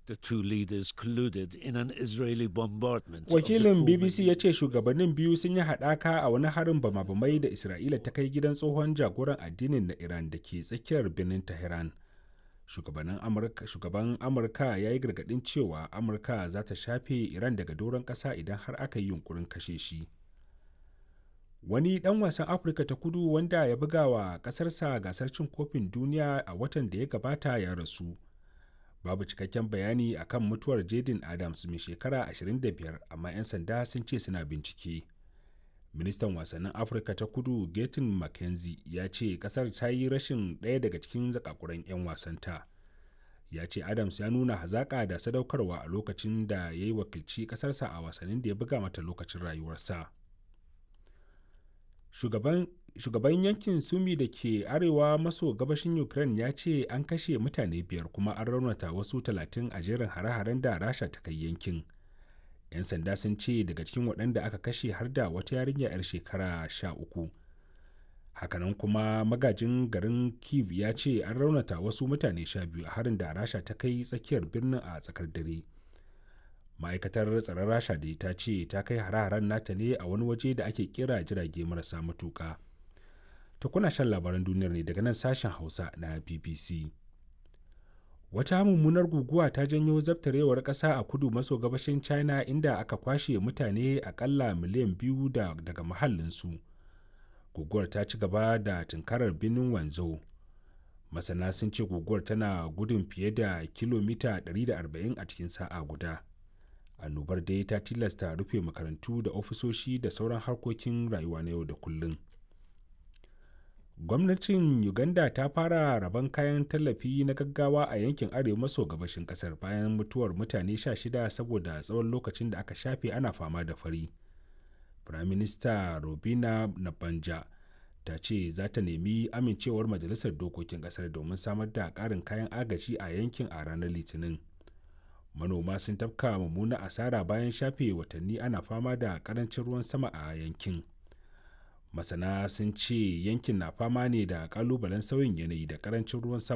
The two leaders colluded in an Israeli bombardment of the Wakilin former BBC ya ce leader's shugabannin biyu sun yi haɗaka a wani harin bama-bamai da Isra'ila ta kai gidan tsohon jagoran addinin na Iran da ke tsakiyar birnin Tehran. Shugaban Amurka ya yi gargaɗin cewa Amurka za ta shafe Iran daga doron ƙasa idan har aka yi yunkurin kashe shi. Wani ɗan wasan Afirka ta kudu wanda ya buga wa ƙasarsa gasar cin kofin duniya a watan da ya gabata ya rasu. Babu cikakken bayani akan mutuwar Jaden Adams mai shekara 25, amma 'yan sanda sun ce suna bincike. Ministan wasannin Afirka ta kudu Gaten McKenzie ya ce kasar ta yi rashin ɗaya daga cikin zakakuran 'yan wasanta. Ya ce Adams ya nuna hazaƙa da sadaukarwa a lokacin da ya yi wakilci ƙasarsa a wasannin da ya buga mata lokacin rayuwarsa. Shugaban yankin Sumi da ke arewa maso gabashin Ukraine ya ce an kashe mutane 5 kuma an raunata wasu 30 a jerin hare-haren da Rasha ta kai yankin. 'Yan sanda sun ce daga cikin waɗanda aka kashe har da wata yarinya 'yar shekara 13. Hakanan kuma magajin garin Kyiv ya ce an raunata wasu mutane 12 a harin da Rasha ta kai tsakiyar birnin a tsakar dare. Ma'aikatar tsaron Rasha da ta ce ta kai hare-haren nata ne a wani waje da ake kira jirage marasa matuƙa. Ta kuna shan labaran duniyar ne daga nan sashen Hausa na BBC. Wata mummunar guguwa ta janyo zabtarewar ƙasa a kudu maso gabashin China inda aka kwashe mutane akalla miliyan 2 daga mahallinsu. Guguwar ta ci gaba da tunkarar birnin Wanzhou. Masana sun ce guguwar tana gudun fiye da kilomita 140 a cikin sa'a guda. Annobar dai ta tilasta rufe makarantu da ofisoshi da sauran harkokin rayuwa na yau da kullum. Gwamnatin Uganda ta fara rabon kayan tallafi na gaggawa a yankin arewa maso gabashin kasar bayan mutuwar mutane 16 saboda tsawon lokacin da aka shafe ana fama da fari. Firaminista Robina Nabanja ta ce za ta nemi amincewar Majalisar Dokokin kasar domin samar da ƙarin kayan agaji a yankin a ranar Litinin. Manoma sun tafka mummunar asara bayan shafe watanni ana fama da ƙarancin ruwan sama a yankin. Masana sun ce yankin na fama ne da kalubalen sauyin yanayi da karancin ruwan sama